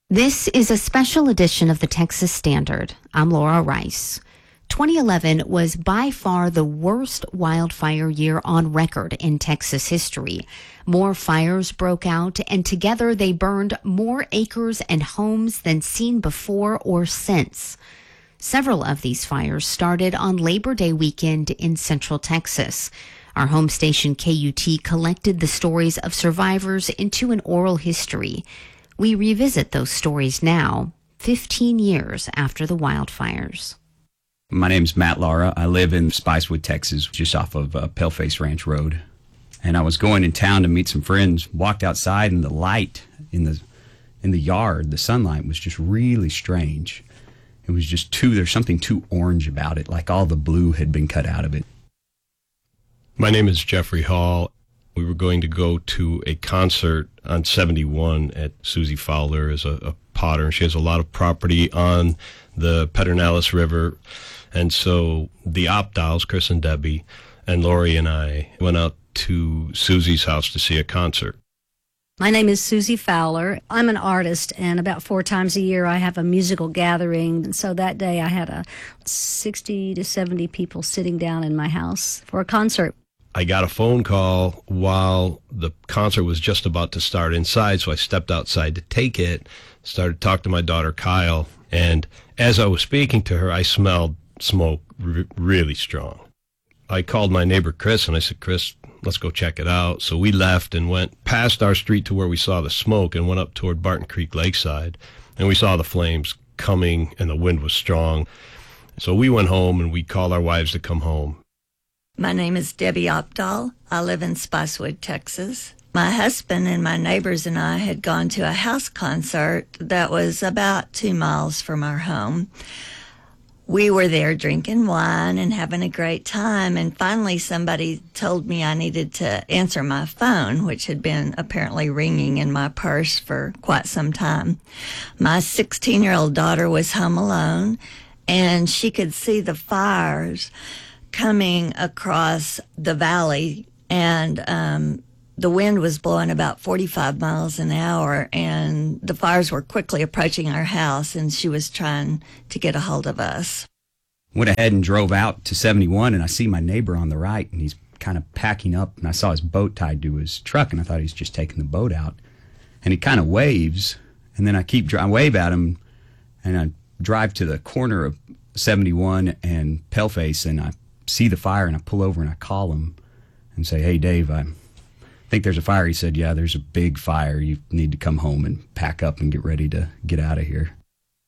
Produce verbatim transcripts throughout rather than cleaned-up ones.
This is a special edition of the Texas Standard. I'm Laura Rice. twenty eleven was by far the worst wildfire year on record in Texas history. More fires broke out, and together they burned more acres and homes than seen before or since. Several of these fires started on Labor Day weekend in Central Texas. Our home station K U T collected the stories of survivors into an oral history. We revisit those stories now, fifteen years after the wildfires. My name's Matt Lara. I live in Spicewood, Texas, just off of uh, Paleface Ranch Road. And I was going in town to meet some friends, walked outside, and the light in the in the yard, the sunlight, was just really strange. It was just too, there's something too orange about it, like all the blue had been cut out of it. My name is Jeffrey Hall. We were going to go to a concert on seventy-one at Susie Fowler is a, a potter, and she has a lot of property on the Pedernales River. And so the Opdals, Chris and Debbie, and Lori and I went out to Susie's house to see a concert. My name is Susie Fowler. I'm an artist, and about four times a year I have a musical gathering. And so that day I had a sixty to seventy people sitting down in my house for a concert. I got a phone call while the concert was just about to start inside, so I stepped outside to take it, started talking to my daughter Kyle, and as I was speaking to her, I smelled smoke r- really strong. I called my neighbor Chris, and I said, Chris, let's go check it out. So we left and went past our street to where we saw the smoke and went up toward Barton Creek Lakeside, and we saw the flames coming, and the wind was strong. So we went home, and we called our wives to come home. My name is Debbie Opdahl. I live in Spicewood, Texas. My husband and my neighbors and I had gone to a house concert that was about two miles from our home. We were there drinking wine and having a great time, and finally somebody told me I needed to answer my phone, which had been apparently ringing in my purse for quite some time. My sixteen-year-old daughter was home alone, and she could see the fires coming across the valley, and um, the wind was blowing about forty-five miles an hour, and the fires were quickly approaching our house, and she was trying to get a hold of us. Went ahead and drove out to seventy-one, and I see my neighbor on the right, and he's kind of packing up, and I saw his boat tied to his truck, and I thought he was just taking the boat out. And he kind of waves, and then I keep I wave at him, and I drive to the corner of seventy-one and Paleface, and I see the fire, and I pull over and I call him and say, hey, Dave, I think there's a fire. He said, yeah, there's a big fire. You need to come home and pack up and get ready to get out of here.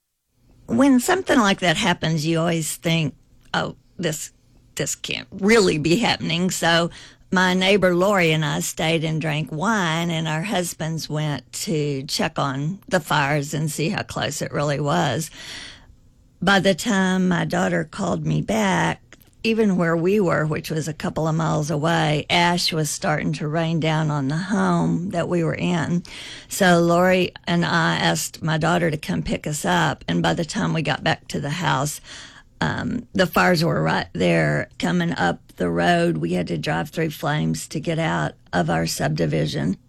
When something like that happens, you always think, oh, this this can't really be happening. So my neighbor Lori and I stayed and drank wine, and our husbands went to check on the fires and see how close it really was. By the time my daughter called me back, even where we were, which was a couple of miles away, ash was starting to rain down on the home that we were in. So Lori and I asked my daughter to come pick us up, and by the time we got back to the house, um, the fires were right there coming up the road. We had to drive through flames to get out of our subdivision.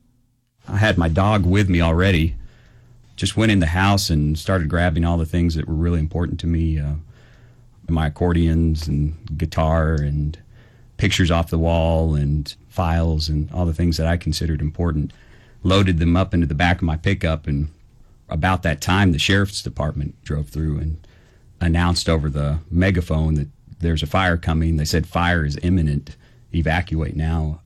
I had my dog with me already. Just went in the house and started grabbing all the things that were really important to me. Uh, my accordions and guitar and pictures off the wall and files and all the things that I considered important. Loaded them up into the back of my pickup, and about that time the sheriff's department drove through and announced over the megaphone that there's a fire coming. They said fire is imminent, evacuate now.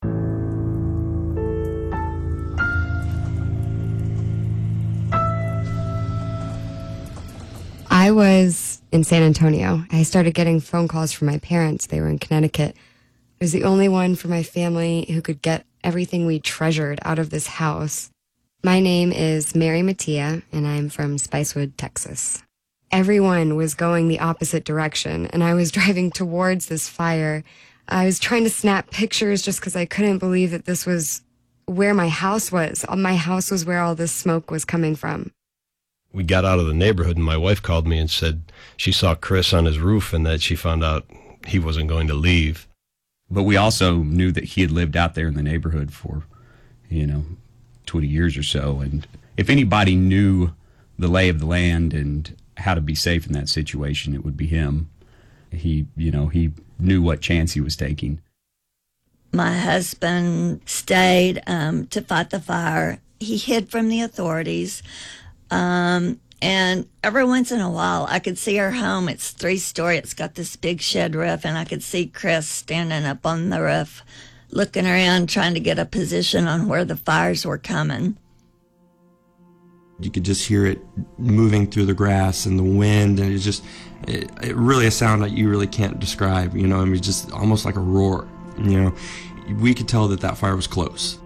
I was in San Antonio. I started getting phone calls from my parents. They were in Connecticut. I was the only one from my family who could get everything we treasured out of this house. My name is Mary Mattia, and I'm from Spicewood, Texas. Everyone was going the opposite direction, and I was driving towards this fire. I was trying to snap pictures just because I couldn't believe that this was where my house was. My house was where all this smoke was coming from. We got out of the neighborhood, and my wife called me and said she saw Chris on his roof and that she found out he wasn't going to leave. But we also knew that he had lived out there in the neighborhood for, you know, twenty years or so. And if anybody knew the lay of the land and how to be safe in that situation, it would be him. He, you know, he knew what chance he was taking. My husband stayed um, to fight the fire. He hid from the authorities. Um, and every once in a while, I could see our home. It's three-story. It's got this big shed roof, and I could see Chris standing up on the roof, looking around, trying to get a position on where the fires were coming. You could just hear it moving through the grass and the wind, and it's just, it, it really a sound that you really can't describe, you know, I mean, just almost like a roar, you know. We could tell that that fire was close.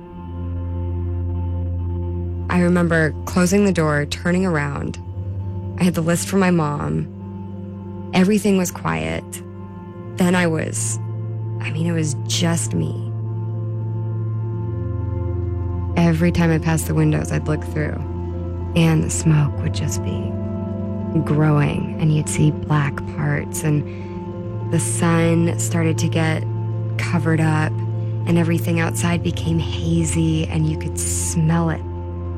I remember closing the door, turning around. I had the list from my mom. Everything was quiet. Then I was, I mean, it was just me. Every time I passed the windows, I'd look through, and the smoke would just be growing, and you'd see black parts, and the sun started to get covered up, and everything outside became hazy, and you could smell it.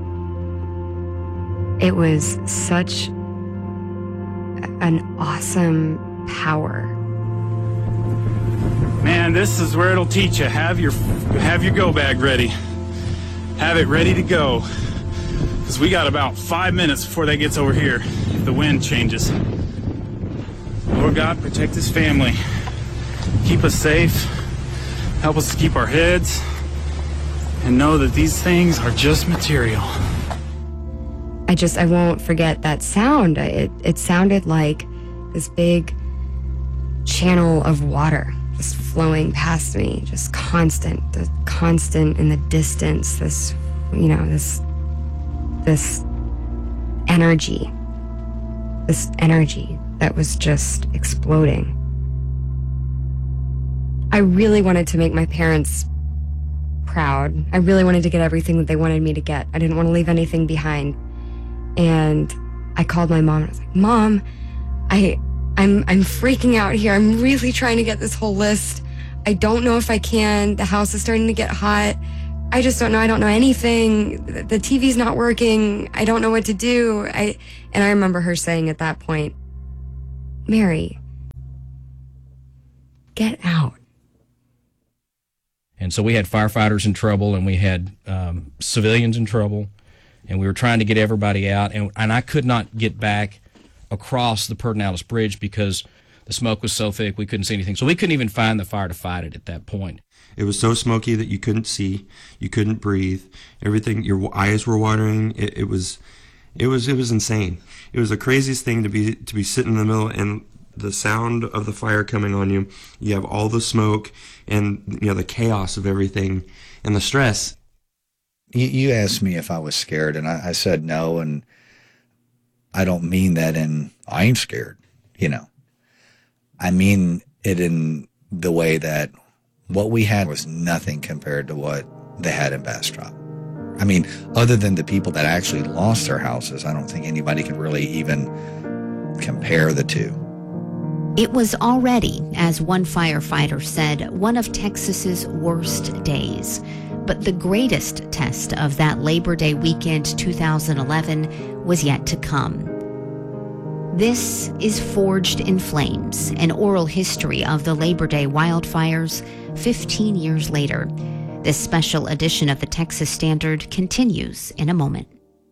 It was such an awesome power. Man, this is where it'll teach you. Have your have your go bag ready. Have it ready to go. Because we got about five minutes before that gets over here, if the wind changes. Lord God, protect this family. Keep us safe. Help us to keep our heads. And know that these things are just material. I just, I won't forget that sound. It, it sounded like this big channel of water just flowing past me, just constant, the constant in the distance, this, you know, this, this energy, this energy that was just exploding. I really wanted to make my parents proud. I really wanted to get everything that they wanted me to get. I didn't want to leave anything behind. And I called my mom and I was like, Mom, I, I'm, I'm freaking out here. I'm really trying to get this whole list. I don't know if I can. The house is starting to get hot. I just don't know. I don't know anything. The, the T V's not working. I don't know what to do. I, and I remember her saying at that point, Mary, get out. And so we had firefighters in trouble, and we had um, civilians in trouble. And we were trying to get everybody out, and, and I could not get back across the Pedernales Bridge because the smoke was so thick we couldn't see anything. So we couldn't even find the fire to fight it at that point. It was so smoky that you couldn't see, you couldn't breathe. Everything, your eyes were watering. It, it was, it was, it was insane. It was the craziest thing to be to be sitting in the middle and the sound of the fire coming on you. You have all the smoke and you know the chaos of everything and the stress. You, you asked me if I was scared, and I, I said no, and I don't mean that in, I ain't scared, you know. I mean it in the way that what we had was nothing compared to what they had in Bastrop. I mean, other than the people that actually lost their houses, I don't think anybody could really even compare the two. It was already, as one firefighter said, one of Texas's worst days. But the greatest test of that Labor Day weekend two thousand eleven was yet to come. This is Forged in Flames, an oral history of the Labor Day wildfires fifteen years later. This special edition of the Texas Standard continues in a moment.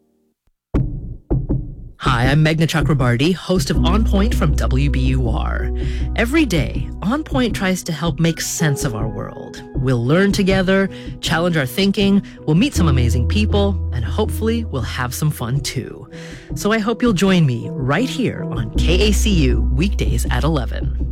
Hi, I'm Meghna Chakrabarty, host of On Point from W B U R. Every day, On Point tries to help make sense of our world. We'll learn together, challenge our thinking, we'll meet some amazing people, and hopefully we'll have some fun too. So I hope you'll join me right here on K A C U weekdays at eleven.